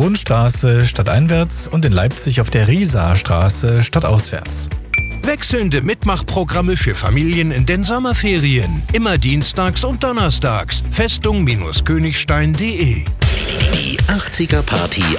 Rundstraße stadteinwärts und in Leipzig auf der Risastraße stadtauswärts. Wechselnde Mitmachprogramme für Familien in den Sommerferien. Immer dienstags und donnerstags. Festung-Königstein.de. Die 80er Party